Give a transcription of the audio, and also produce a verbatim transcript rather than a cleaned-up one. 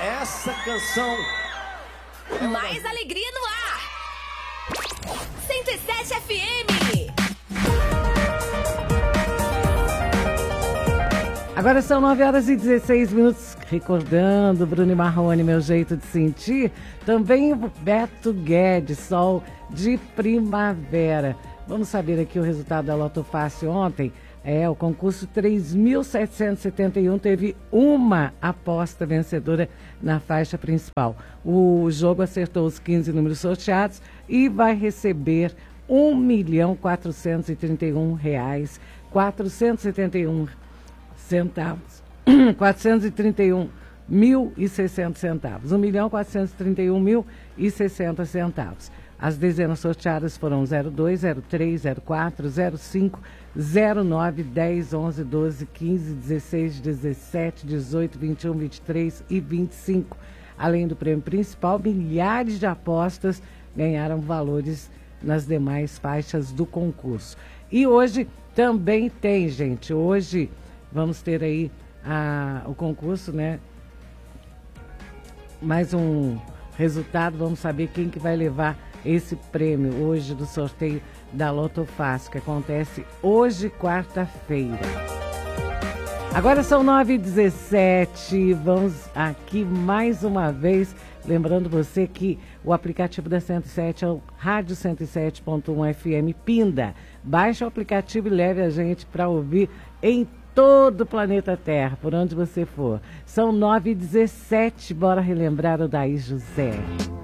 Essa canção... É mais alegria no ar! cento e sete F M. Agora são nove horas e dezesseis minutos, recordando Bruno e Marrone, Meu Jeito de Sentir. Também o Beto Guedes, Sol de Primavera. Vamos saber aqui o resultado da Loto Fácil ontem. É, o concurso três mil setecentos e setenta e um teve uma aposta vencedora na faixa principal. O jogo acertou os quinze números sorteados e vai receber um milhão quatrocentos e trinta e um reais, quatrocentos e setenta e um centavos, quatrocentos e trinta e um mil e sessenta centavos, um milhão quatrocentos e trinta e um mil e sessenta centavos. As dezenas sorteadas foram zero dois, zero três, zero quatro, zero cinco, zero nove, dez, onze, doze, quinze, dezesseis, dezessete, dezoito, vinte e um, vinte e três e vinte e cinco. Além do prêmio principal, milhares de apostas ganharam valores nas demais faixas do concurso. E hoje também tem, gente, hoje vamos ter aí a, o concurso, né? Mais um resultado, vamos saber quem que vai levar esse prêmio hoje do sorteio da Loto Fácil, que acontece hoje, quarta-feira. Agora são nove e dezessete, vamos aqui mais uma vez, lembrando você que o aplicativo da cento e sete é o Rádio cento e sete ponto um F M Pinda. Baixe o aplicativo e leve a gente para ouvir em todo o planeta Terra, por onde você for. São nove e dezessete, bora relembrar o Daí José.